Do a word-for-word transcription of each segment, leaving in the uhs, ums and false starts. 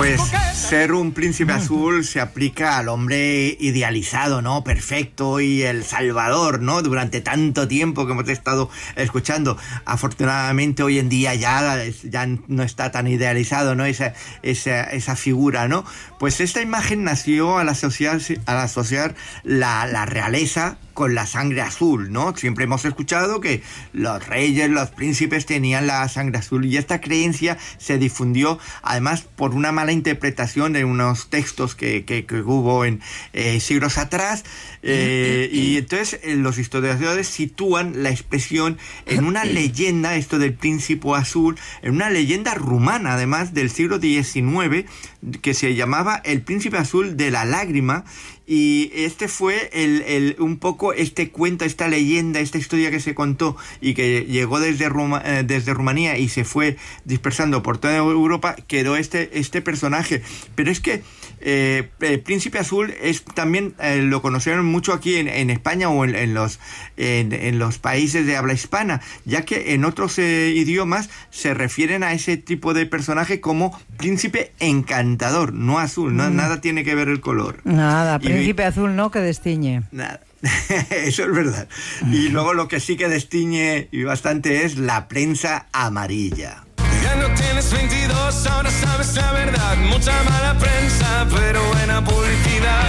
Pues ser un príncipe azul se aplica al hombre idealizado, ¿no? Perfecto y el salvador, ¿no? Durante tanto tiempo que hemos estado escuchando. Afortunadamente hoy en día ya, ya no está tan idealizado, ¿no? Esa, esa, esa figura, ¿no? Pues esta imagen nació al asociar, al asociar la, la realeza con la sangre azul, ¿no? Siempre hemos escuchado que los reyes, los príncipes tenían la sangre azul y esta creencia se difundió además por una mala interpretación de unos textos que, que, que hubo en eh, siglos atrás eh, y entonces eh, los historiadores sitúan la expresión en una leyenda, esto del príncipe azul, en una leyenda rumana además del siglo diecinueve que se llamaba el príncipe azul de la lágrima. Y este fue el, el, un poco este cuento, esta leyenda, esta historia que se contó y que llegó desde, Ruma, eh, desde Rumanía y se fue dispersando por toda Europa, quedó este, este personaje. Pero es que eh, el Príncipe Azul es también eh, lo conocieron mucho aquí en, en España o en, en, los, en, en los países de habla hispana, ya que en otros eh, idiomas se refieren a ese tipo de personaje como príncipe encantador, no azul, no, mm. nada tiene que ver el color. Nada, y, príncipe azul no, que destiñe. Nada. Eso es verdad. Y luego lo que sí que destiñe y bastante es la prensa amarilla. Ya no tienes veintidós, ahora sabes la verdad. Mucha mala prensa, pero buena publicidad.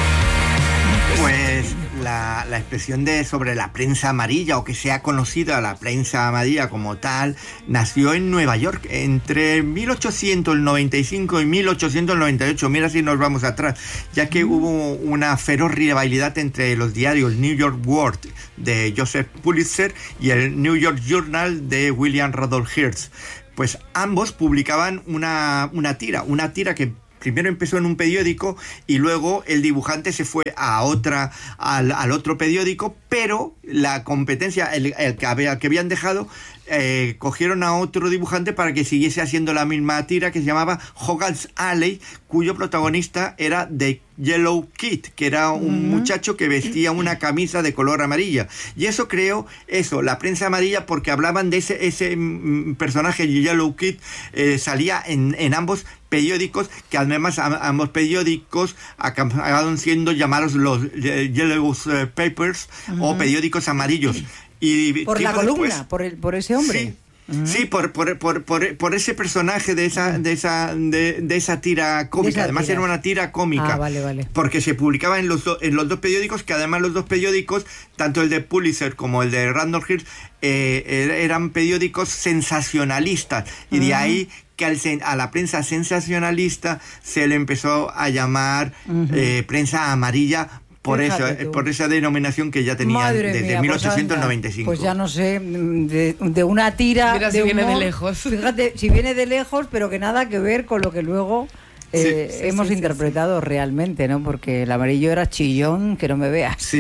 Pues la, la expresión de sobre la prensa amarilla, o que sea conocida la prensa amarilla como tal, nació en Nueva York entre mil ochocientos noventa y cinco y mil ochocientos noventa y ocho. Mira si nos vamos atrás, ya que mm. hubo una feroz rivalidad entre los diarios New York World de Joseph Pulitzer y el New York Journal de William Randolph Hearst. Pues ambos publicaban una, una tira, una tira que primero empezó en un periódico y luego el dibujante se fue a otra, al, al otro periódico, pero la competencia, el, el que, había, que habían dejado, eh, cogieron a otro dibujante para que siguiese haciendo la misma tira que se llamaba Hogan's Alley, cuyo protagonista era The Yellow Kid, que era un uh-huh. muchacho que vestía una camisa de color amarilla. Y eso creó eso, la prensa amarilla, porque hablaban de ese, ese mm, personaje Yellow Kid, eh, salía en, en ambos periódicos, que además a, ambos periódicos acabaron siendo llamados los uh, Yellow uh, Papers uh-huh. o periódicos amarillos. Y por la columna, después, por, el, por ese hombre. Sí. Uh-huh. Sí, por, por, por, por, por ese personaje de esa, de esa, de, de esa tira cómica. Esa además tira. Era una tira cómica. Ah, vale, vale. Porque se publicaba en los, do, en los dos periódicos, que además los dos periódicos, tanto el de Pulitzer como el de Randolph Hearst, eh, eran periódicos sensacionalistas. Y uh-huh. de ahí que al, a la prensa sensacionalista se le empezó a llamar uh-huh. eh, prensa amarilla. Por eso, por esa denominación que ya tenían Madre desde mía, mil ochocientos noventa y cinco. Pues ya no sé, de, de una tira... Mira de si viene humor, de lejos. Fíjate, si viene de lejos, pero que nada que ver con lo que luego eh, sí, sí, hemos sí, interpretado sí, sí. realmente, ¿no? Porque el amarillo era chillón, que no me veas. Sí.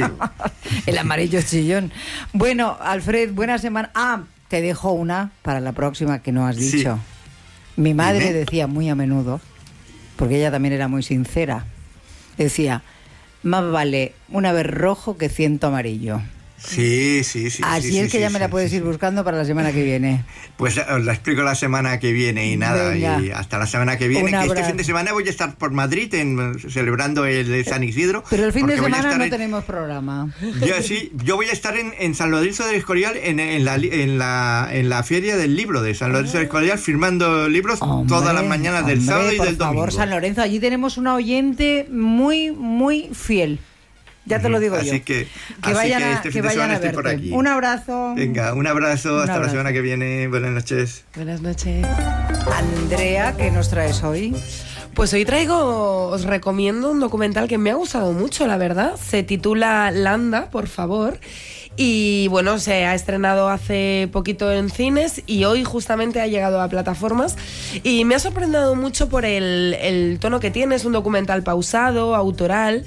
El amarillo es chillón. Bueno, Alfred, buena semana. Ah, te dejo una para la próxima que no has dicho. Sí. Mi madre ¿Dime? decía muy a menudo, porque ella también era muy sincera, decía... Más vale una vez rojo que ciento amarillo. Sí, sí, sí. Así sí, es sí, que sí, ya me la sí, puedes sí. ir buscando para la semana que viene. Pues os la explico la semana que viene y nada, Venga. y hasta la semana que viene. Que este fin de semana voy a estar por Madrid en, celebrando el San Isidro. Pero el fin de semana no en, tenemos programa. Yo sí, yo voy a estar en, en San Lorenzo del Escorial en, en, la, en, la, en la feria del libro de San Lorenzo del Escorial, firmando libros hombre, todas las mañanas del hombre, sábado y del domingo. Por favor, San Lorenzo, allí tenemos una oyente muy, muy fiel. Ya te lo digo así yo. Que, que así vayan que a, este fin que de semana a estoy por aquí. Un abrazo. Venga, un abrazo. Un hasta abrazo. la semana que viene. Buenas noches. Buenas noches. Andrea, ¿qué nos traes hoy? Pues hoy traigo, os recomiendo un documental que me ha gustado mucho, la verdad. Se titula Landa, por favor. Y bueno, se ha estrenado hace poquito en cines y hoy justamente ha llegado a plataformas y me ha sorprendido mucho por el, el tono que tiene. Es un documental pausado, autoral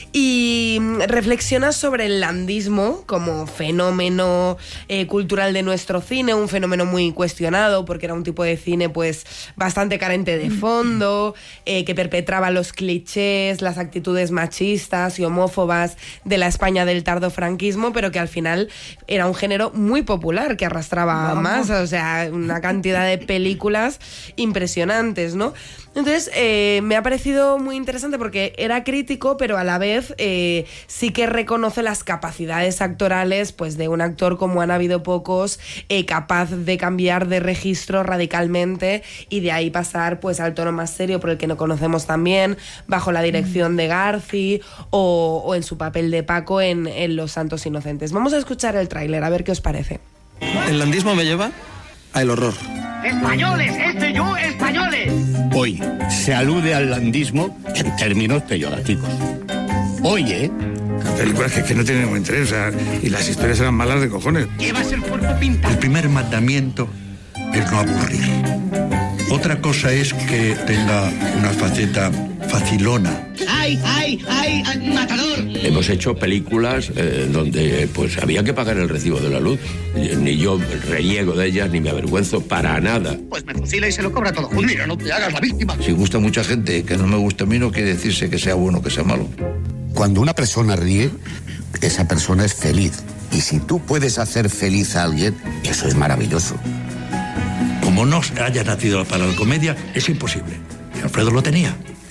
y reflexiona sobre el landismo como fenómeno eh, cultural de nuestro cine, un fenómeno muy cuestionado porque era un tipo de cine pues bastante carente de fondo, eh, que perpetraba los clichés, las actitudes machistas y homófobas de la España del tardofranquismo, pero que al final final era un género muy popular que arrastraba Vamos. más, o sea, una cantidad de películas impresionantes, ¿no? Entonces, eh, me ha parecido muy interesante porque era crítico, pero a la vez eh, sí que reconoce las capacidades actorales pues de un actor como han habido pocos, eh, capaz de cambiar de registro radicalmente y de ahí pasar pues al tono más serio por el que no conocemos también, bajo la dirección de Garci o, o en su papel de Paco en, en Los Santos Inocentes. Vamos a escuchar el tráiler, a ver qué os parece. El landismo me lleva al horror. ¡Españoles! ¡Este yo, españoles! Hoy se alude al landismo en términos peyorativos. Oye... Películas que, que no tienen ningún interés, o sea, y las historias eran malas de cojones. Llevas el cuerpo pintado. El primer mandamiento es no aburrir. Otra cosa es que tenga una faceta facilona. ¡Ay, ay, ay, ay, matador! Hemos hecho películas eh, donde pues había que pagar el recibo de la luz. Ni yo reniego de ellas, ni me avergüenzo para nada. Pues me fusila y se lo cobra todo junto. Mira, no te hagas la víctima. Si gusta a mucha gente que no me gusta a mí, no quiere decirse que sea bueno o que sea malo. Cuando una persona ríe, esa persona es feliz. Y si tú puedes hacer feliz a alguien, eso es maravilloso. Como no haya nacido para la comedia, es imposible. Y Alfredo lo tenía.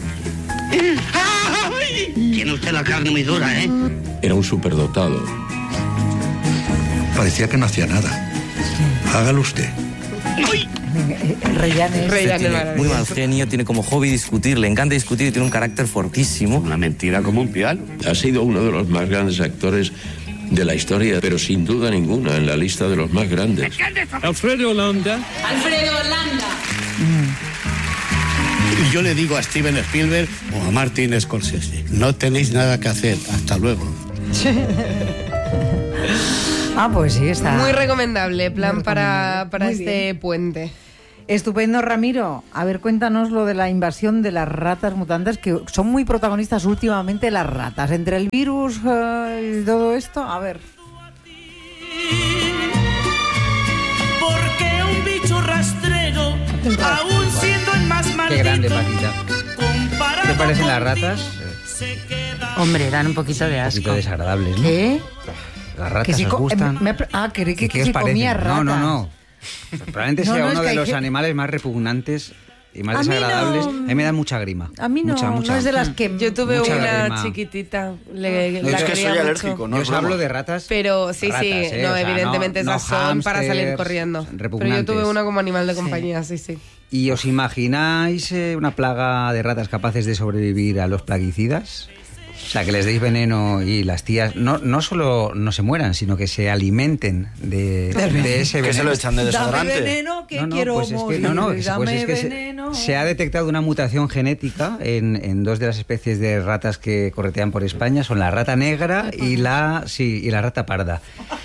Tiene usted la carne muy dura, ¿eh? Era un superdotado. Parecía que no hacía nada. Hágalo usted. Rellanes. Rellanes muy mal genio, tiene como hobby discutir, le encanta discutir y tiene un carácter fortísimo. Una mentira como un piano. Ha sido uno de los más grandes actores de la historia, pero sin duda ninguna en la lista de los más grandes. Alfredo Landa. Alfredo Landa. Y yo le digo a Steven Spielberg o a Martin Scorsese, no tenéis nada que hacer, hasta luego. Ah, pues sí, está. Muy recomendable, plan muy para, para este bien. puente. Estupendo, Ramiro. A ver, cuéntanos lo de la invasión de las ratas mutantes, que son muy protagonistas últimamente las ratas. Entre el virus uh, y todo esto, a ver. Porque un bicho rastrero, aún siendo el más maldito... Qué grande, Paquita. ¿Qué te parecen las ratas? Hombre, dan un poquito de asco. Un poquito desagradables, ¿no? ¿Qué? Las ratas si os gustan. Me, ah, creí que, ¿Qué, que os si comía ratas. No, no, no. Probablemente no, sea no, uno es de los que... animales más repugnantes y más a desagradables. Mí no... A mí me da mucha grima. A mí no, mucha, mucha. no es de las que... Yo tuve mucha una grima. chiquitita. Le, no, la es que soy mucho. alérgico, ¿no? Yo os hablo de ratas. Pero sí, ratas, sí, ¿eh? no, o sea, evidentemente no, esas no son para salir hámsters corriendo. Pero yo tuve una como animal de compañía, sí, sí. sí. ¿Y os imagináis eh, una plaga de ratas capaces de sobrevivir a los plaguicidas? O sea, que les deis veneno y las tías no, no solo no se mueran, sino que se alimenten de, de ese veneno. Que se lo echan de desodorante. Dame veneno que no, no, quiero pues es morir. que, no, no, Dame pues es que veneno. Se, se ha detectado una mutación genética en, en dos de las especies de ratas que corretean por España. Son la rata negra y la, sí, y la rata parda.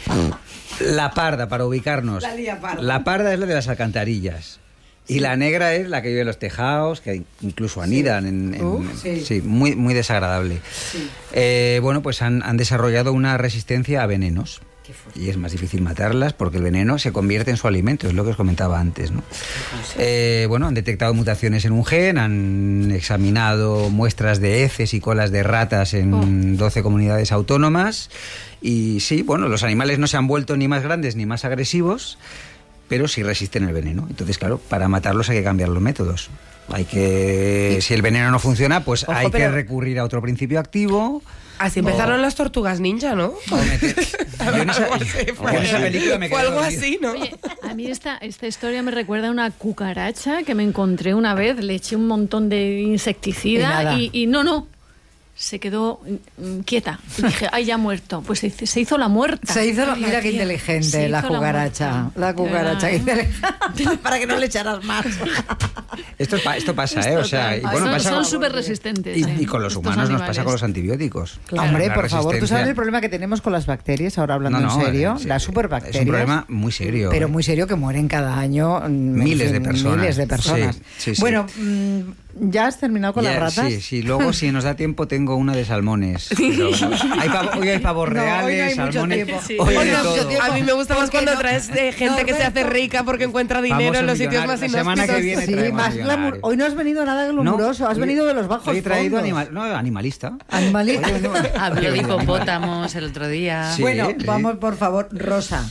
La parda, para ubicarnos. La parda. La parda es la de las alcantarillas. Y la negra es la que vive en los tejados, que incluso anidan. Sí. En, en, uh, sí. sí, muy, muy desagradable. Sí. Eh, bueno, pues han, han desarrollado una resistencia a venenos. Y es más difícil matarlas porque el veneno se convierte en su alimento, es lo que os comentaba antes, ¿no? Eh, bueno, han detectado mutaciones en un gen, han examinado muestras de heces y colas de ratas en oh. doce comunidades autónomas. Y sí, bueno, los animales no se han vuelto ni más grandes ni más agresivos, pero sí resisten el veneno. Entonces, claro, para matarlos hay que cambiar los métodos. Hay que... Si el veneno no funciona, pues Ojo, hay pero... que recurrir a otro principio activo. Así empezaron o... las tortugas ninja, ¿no? O meter... Yo en esa, fue, en esa película me fue algo así, ¿no? Oye, a mí esta, esta historia me recuerda a una cucaracha que me encontré una vez, le eché un montón de insecticida y, y, y no, no. Se quedó quieta. Y dije, ay, ya ha muerto. Pues se, se hizo la muerta. Se hizo la... Mira qué inteligente la cucaracha. La, la cucaracha. Para que no le echaras más. Esto, esto pasa, ¿eh? O sea, y bueno, son, pasa son súper resistentes. Y, ¿eh? y con los Estos humanos animales. Nos pasa con los antibióticos. Claro. Hombre, la por favor, ¿tú sabes el problema que tenemos con las bacterias? Ahora hablando no, no, en serio. Sí, las superbacterias. Es un problema muy serio. Pero muy serio, que mueren cada año miles fin, de personas. Miles de personas. Sí, sí, sí. Bueno, mmm, ¿Ya has terminado con Ya, las ratas? Sí, sí. Luego, si nos da tiempo, tengo una de salmones. Pero, hay pavo, hoy hay pavos No, reales, hoy no hay mucho salmones. tiempo. Sí. Hoy Hoy de no hay todo. mucho tiempo. A mí me gusta más cuando no? traes eh, gente que se hace rica porque encuentra dinero Famoso en los sitios más millonario. La semana que inhóspitos. viene Sí, traemos más millonarios. glamour. Hoy no has venido nada glamuroso, has hoy- venido de los bajos Hoy he traído fondos. animal, no, animalista. Animalista. Hoy no- Habló de hipopótamos el otro día. Sí, Bueno, sí. vamos por favor, Rosa.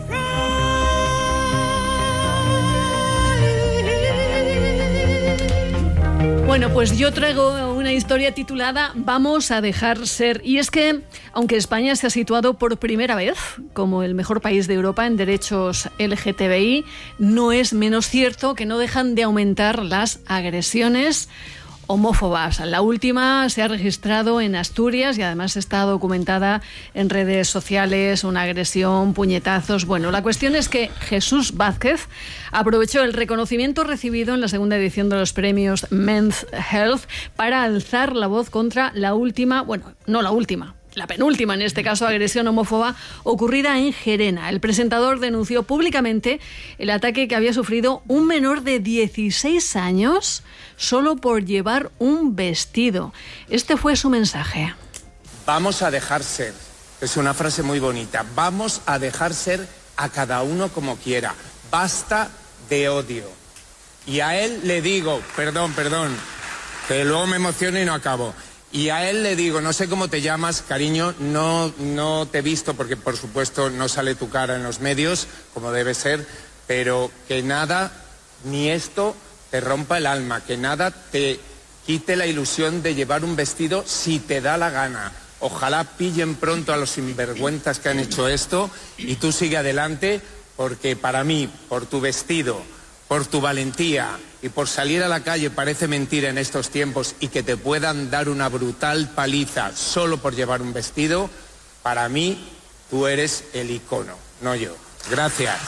Bueno, pues yo traigo una historia titulada Vamos a dejar ser. Y es que, aunque España se ha situado por primera vez como el mejor país de Europa en derechos L G T B I, no es menos cierto que no dejan de aumentar las agresiones homófobas. La última se ha registrado en Asturias y además está documentada en redes sociales, una agresión, puñetazos. Bueno, la cuestión es que Jesús Vázquez aprovechó el reconocimiento recibido en la segunda edición de los premios Men's Health para alzar la voz contra la última, bueno, no la última, la penúltima, en este caso, agresión homófoba ocurrida en Gerena. El presentador denunció públicamente el ataque que había sufrido un menor de dieciséis años solo por llevar un vestido. Este fue su mensaje. Vamos a dejar ser. Es una frase muy bonita. Vamos a dejar ser a cada uno como quiera. Basta de odio. Y a él le digo, perdón, perdón, que luego me emociono y no acabo. Y a él le digo, no sé cómo te llamas, cariño, no, no te he visto porque por supuesto no sale tu cara en los medios, como debe ser, pero que nada, ni esto te rompa el alma, que nada te quite la ilusión de llevar un vestido si te da la gana. Ojalá pillen pronto a los sinvergüenzas que han hecho esto y tú sigue adelante, porque para mí, por tu vestido, por tu valentía y por salir a la calle parece mentira en estos tiempos y que te puedan dar una brutal paliza solo por llevar un vestido, para mí tú eres el icono, no yo. Gracias.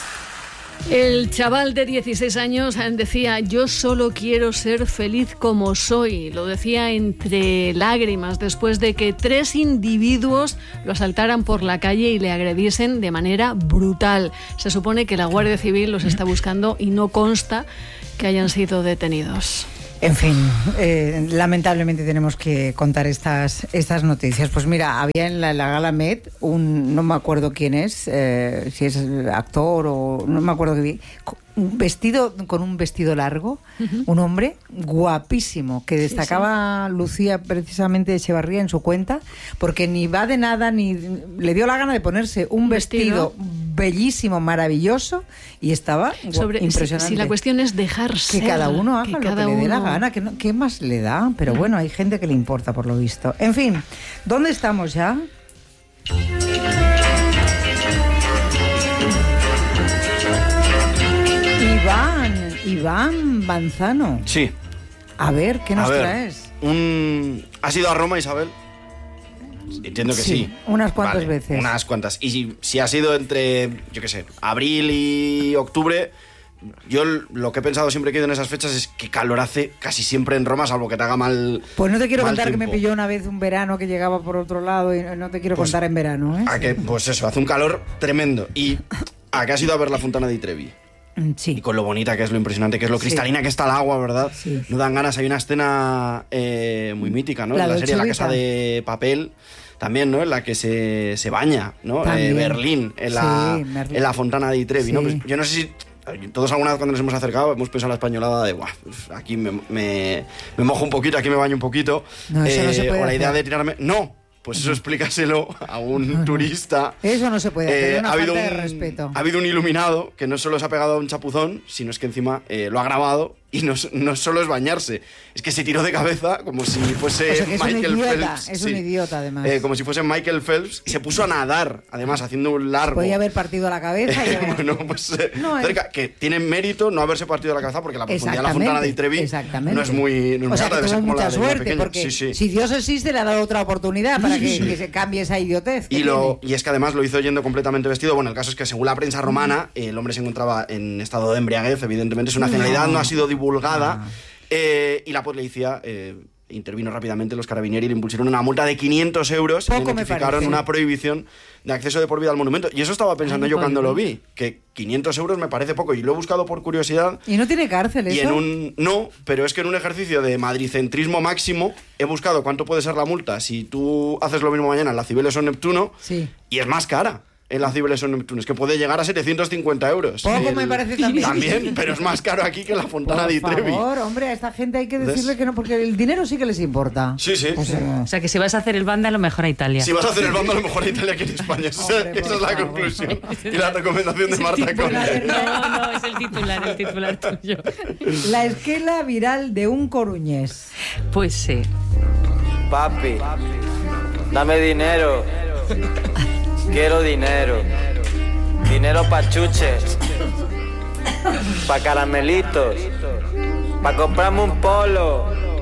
El chaval de dieciséis años decía, yo solo quiero ser feliz como soy. Lo decía entre lágrimas después de que tres individuos lo asaltaran por la calle y le agrediesen de manera brutal. Se supone que la Guardia Civil los está buscando y no consta que hayan sido detenidos. En fin, eh, lamentablemente tenemos que contar estas, estas noticias. Pues mira, había en la, la Gala Met un, no me acuerdo quién es, eh, si es actor o no me acuerdo qué vi, un vestido con un vestido largo, uh-huh. Un hombre guapísimo que destacaba sí, sí. Lucía precisamente Echevarría en su cuenta, porque ni va de nada ni le dio la gana de ponerse un vestido, vestido bellísimo, maravilloso y estaba Sobre, impresionante. Si, si la cuestión es dejar ser, que cada uno haga lo que cada le dé la uno... gana, que no, ¿qué más le da? Pero bueno, hay gente que le importa por lo visto. En fin, ¿dónde estamos ya? Iván, Iván Manzano. Sí. A ver, ¿qué nos A ver, traes? Un... ¿Has ido a Roma, Isabel? Entiendo que sí. sí. Unas cuantas vale, veces. Unas cuantas. Y si, si ha sido entre, yo qué sé, abril y octubre, yo lo que he pensado siempre que he ido en esas fechas es que calor hace casi siempre en Roma, salvo que te haga mal. Pues no te quiero contar tiempo. Que me pilló una vez un verano que llegaba por otro lado y no te quiero pues, contar en verano, ¿eh? A que, pues eso, hace un calor tremendo. Y a que has ido a ver la Fontana di Trevi. Sí. Y con lo bonita que es, lo impresionante que es, lo cristalina sí. que está el agua, ¿verdad? Sí. No dan ganas. Hay una escena eh, muy mítica, ¿no? La en la serie La Dolce Casa de Papel, también, ¿no? En la que se, se baña, ¿no? Eh, Berlín, en la, sí, Berlín. En la Fontana di Trevi, sí. ¿no? Pues yo no sé si todos alguna vez cuando nos hemos acercado hemos pensado en la españolada de, guau, pues aquí me, me, me mojo un poquito, aquí me baño un poquito. No, eso eh, no se puede o la hacer. idea de tirarme... ¡No! Pues eso explícaselo a un turista. Eso no se puede hacer, eh, una ha falta habido un, de respeto. Ha habido un iluminado que no solo se ha pegado a un chapuzón, sino es que encima eh, lo ha grabado y no, no solo es bañarse, es que se tiró de cabeza como si fuese o sea, que es Michael un idiota, Phelps. Es sí. un idiota, además. Eh, como si fuese Michael Phelps y se puso a nadar, además, haciendo un largo. Podía haber partido la cabeza. Y haber... bueno, pues eh, no, cerca, es... que tiene mérito no haberse partido la cabeza porque la profundidad de la Fontana di Trevi no es muy... No o sea, que debe ser como mucha la de suerte, porque sí, sí. si Dios existe le ha dado otra oportunidad para que, sí. que se cambie esa idiotez. Y, lo, y es que además lo hizo yendo completamente vestido. Bueno, el caso es que según la prensa romana, eh, el hombre se encontraba en estado de embriaguez, evidentemente su nacionalidad no, no ha sido divulgada. Ah. Eh, y la policía eh, intervino rápidamente los Carabinieri y le impusieron una multa de quinientos euros Poco y le notificaron una prohibición de acceso de por vida al monumento. Y eso estaba pensando Ay, yo por cuando Dios. lo vi, que quinientos euros me parece poco, y lo he buscado por curiosidad. ¿Y no tiene cárcel eso? Y en un no, pero es que en un ejercicio de madricentrismo máximo he buscado cuánto puede ser la multa si tú haces lo mismo mañana en la Cibeles o Neptuno, sí. y es más cara. En la Cibeles o Neptuno, es que puede llegar a setecientos cincuenta euros. Poco El- me parece también. También, pero es más caro aquí que la Fontana di Por Trevi. favor, hombre, a esta gente hay que decirle ¿Ves? que no, porque el dinero sí que les importa. Sí, sí. O sea, O sea, que si vas a hacer el vándalo, mejor a Italia. Si vas a hacer el bando, a lo mejor a Italia que en España. Esa, Hombre, esa es la por conclusión y la recomendación de Es el Marta titular, Conde. No, no, es el titular, el titular tuyo. la esquela viral de un coruñés. Pues sí. Papi, dame dinero. Quiero dinero. Dinero pa' chuches. Pa' caramelitos. Pa' comprarme un polo.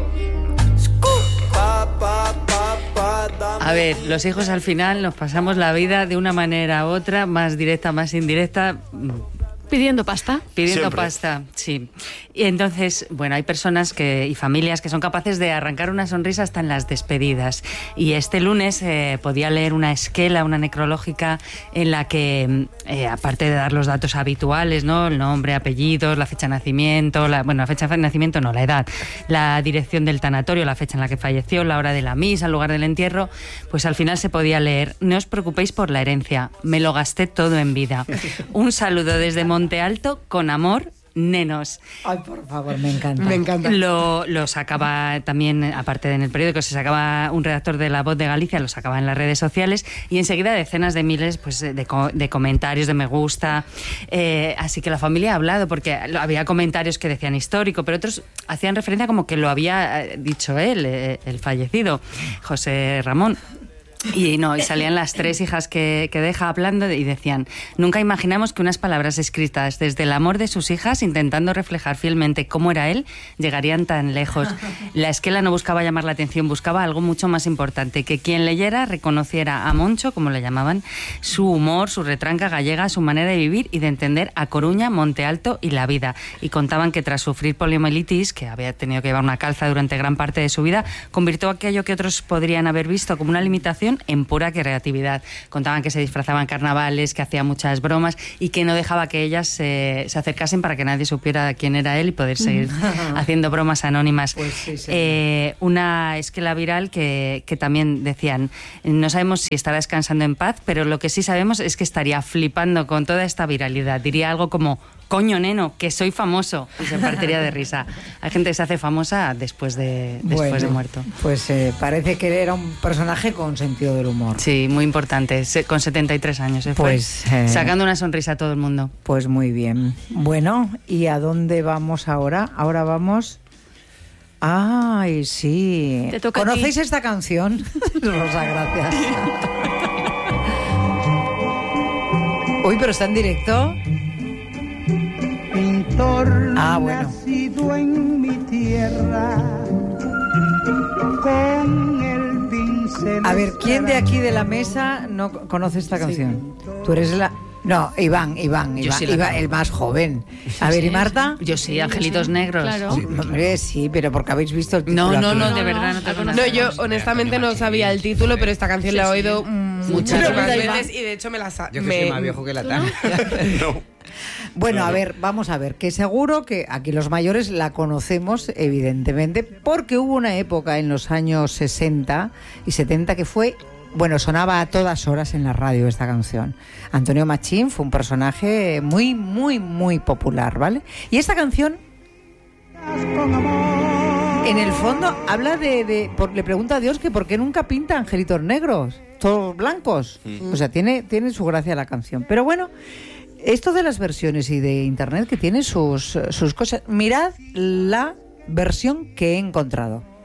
Pa, pa, pa, pa, dame. A ver, los hijos al final nos pasamos la vida de una manera u otra, más directa, más indirecta. Pidiendo pasta. Pidiendo Siempre. pasta, sí. Y entonces, bueno, hay personas que, y familias que son capaces de arrancar una sonrisa hasta en las despedidas. Y este lunes eh, podía leer una esquela, una necrológica, en la que, eh, aparte de dar los datos habituales, ¿no? El nombre, apellidos, la fecha de nacimiento, la, bueno, la fecha de nacimiento no, la edad, la dirección del tanatorio, la fecha en la que falleció, la hora de la misa, el lugar del entierro, pues al final se podía leer: no os preocupéis por la herencia, me lo gasté todo en vida. Un saludo desde Monte Alto, con amor, Nenos. Ay, por favor, me encanta. Me encanta. Lo, lo sacaba también, aparte de en el periódico, se sacaba un redactor de La Voz de Galicia, lo sacaba en las redes sociales, y enseguida decenas de miles pues, de, co- de comentarios, de me gusta. Eh, así que la familia ha hablado, porque había comentarios que decían histórico, pero otros hacían referencia como que lo había eh, dicho él, eh, el fallecido, José Ramón. Y no, y salían las tres hijas que, que deja hablando y decían: nunca imaginamos que unas palabras escritas desde el amor de sus hijas, intentando reflejar fielmente cómo era él, llegarían tan lejos. La esquela no buscaba llamar la atención, buscaba algo mucho más importante: que quien leyera reconociera a Moncho, como le llamaban, su humor, su retranca gallega, su manera de vivir y de entender a Coruña, Monte Alto y la vida. Y contaban que tras sufrir poliomielitis, que había tenido que llevar una calza durante gran parte de su vida, convirtió aquello que otros podrían haber visto como una limitación en pura creatividad. Contaban que se disfrazaba en carnavales, que hacía muchas bromas y que no dejaba que ellas se, se acercasen para que nadie supiera quién era él y poder seguir haciendo bromas anónimas. Pues sí, sí. Eh, una esquela viral que, que también decían: no sabemos si estará descansando en paz, pero lo que sí sabemos es que estaría flipando con toda esta viralidad. Diría algo como: coño, neno, que soy famoso. Y se partiría de risa. Hay gente que se hace famosa después de, después Bueno, de muerto. Pues eh, parece que era un personaje con sentido del humor. Sí, muy importante. Se- Con setenta y tres años se fue. Pues, eh, Sacando una sonrisa a todo el mundo. Pues muy bien. Bueno, ¿y a dónde vamos ahora? Ahora vamos... Ay, sí. Te toca a ti. ¿Conocéis esta canción? Rosa, gracias. Uy, pero está en directo. Pintor Ah, bueno. nacido en mi tierra, con el pincel. A ver, ¿quién de aquí de la mesa no conoce esta canción? Tú eres la... No, Iván, Iván, Yo Iván, sí la Iván, conozco. el más joven. A ver, ¿y Marta? Yo sí, Angelitos Negros. Claro. Sí, hombre, sí, pero porque habéis visto el título. No, no, aquí. no, de verdad no te no, conozco. No, yo honestamente no sabía el título, pero esta canción Sí, la he sí. oído mm, Muchas muchísimas veces. veces y de hecho me la sa- Yo que me- soy más viejo que la Tana. Bueno, a ver, vamos a ver, que seguro que aquí los mayores la conocemos, evidentemente, porque hubo una época en los años sesenta y setenta que fue... Bueno, sonaba a todas horas en la radio esta canción. Antonio Machín fue un personaje muy, muy, muy popular, ¿vale? Y esta canción, en el fondo, habla de... de- por- le pregunta a Dios que por qué nunca pinta angelitos negros, todos blancos. Mm. O sea, tiene, tiene su gracia la canción. Pero bueno, esto de las versiones y de internet que tiene sus, sus cosas... Mirad la versión que he encontrado.